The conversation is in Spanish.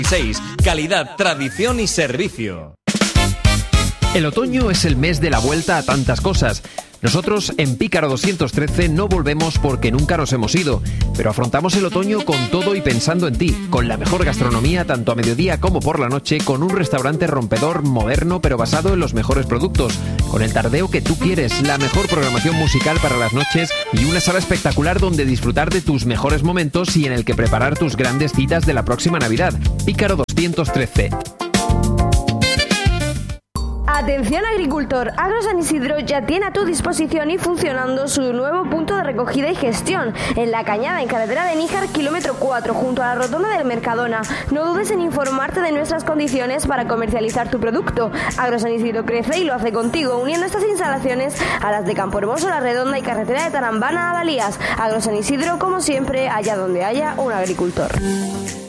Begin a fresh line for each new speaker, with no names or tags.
Calidad, tradición y servicio.
El otoño es el mes de la vuelta a tantas cosas. Nosotros en Pícaro 213 no volvemos porque nunca nos hemos ido, pero afrontamos el otoño con todo y pensando en ti, con la mejor gastronomía tanto a mediodía como por la noche, con un restaurante rompedor, moderno pero basado en los mejores productos, con el tardeo que tú quieres, la mejor programación musical para las noches y una sala espectacular donde disfrutar de tus mejores momentos y en el que preparar tus grandes citas de la próxima Navidad. Pícaro 213.
Atención agricultor, Agro San Isidro ya tiene a tu disposición y funcionando su nuevo punto de recogida y gestión en La Cañada, en carretera de Níjar, kilómetro 4, junto a la rotonda del Mercadona. No dudes en informarte de nuestras condiciones para comercializar tu producto. Agro San Isidro crece y lo hace contigo, uniendo estas instalaciones a las de Campo Hermoso, La Redonda y carretera de Tarambana a Dalías. Agro San Isidro, como siempre, allá donde haya un agricultor.